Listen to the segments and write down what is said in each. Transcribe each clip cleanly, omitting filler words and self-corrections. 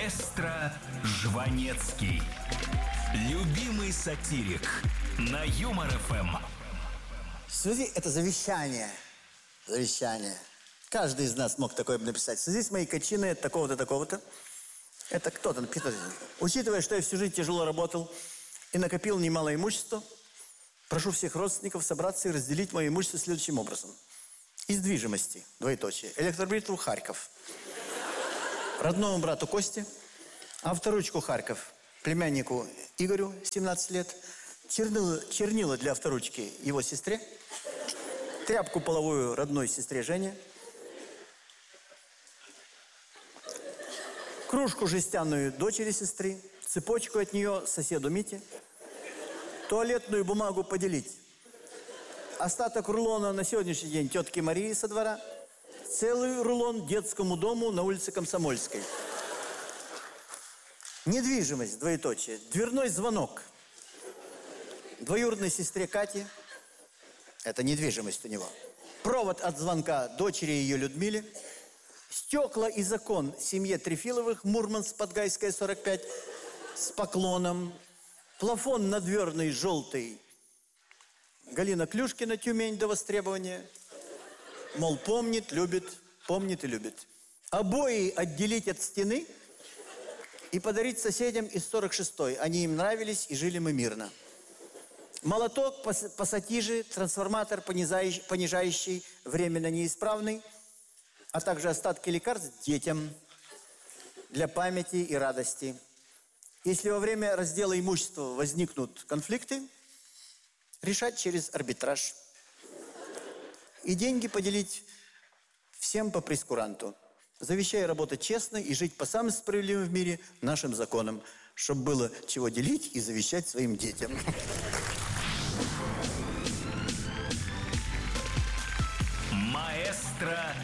Маэстро Жванецкий. Любимый сатирик на Юмор ФМ. В связи, это завещание. Завещание. Каждый из нас мог такое написать. В связи с моей кончиной от такого-то, такого-то. Это кто-то написал. Учитывая, что я всю жизнь тяжело работал и накопил немало имущества, прошу всех родственников собраться и разделить мое имущество следующим образом. Из движимости, двоеточие, электробритву Харьков, родному брату Косте, авторучку Харьков, племяннику Игорю, 17 лет, чернила для авторучки его сестре, тряпку половую родной сестре Жене, кружку жестяную дочери сестры, цепочку от нее соседу Мите, туалетную бумагу поделить, остаток рулона на сегодняшний день тетке Марии со двора, целый рулон детскому дому на улице Комсомольской. Недвижимость, двоеточие, дверной звонок двоюродной сестре Кате, это недвижимость у него, провод от звонка дочери ее Людмиле, стекла из окон семье Трефиловых, Мурманск, Подгайская, 45, с поклоном, плафон надверный, желтый, Галина Клюшкина, Тюмень, до востребования. Мол, помнит и любит. Обои отделить от стены и подарить соседям из 46-й. Они им нравились, и жили мы мирно. Молоток, пассатижи, трансформатор, понижающий, временно неисправный, а также остатки лекарств детям для памяти и радости. Если во время раздела имущества возникнут конфликты, решать через арбитраж. И деньги поделить всем по прейскуранту. Завещаю работать честно и жить по самым справедливым в мире нашим законам, чтобы было чего делить и завещать своим детям. Маэстро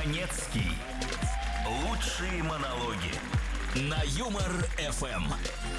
Жванецкий. Лучшие монологи на Юмор ФМ.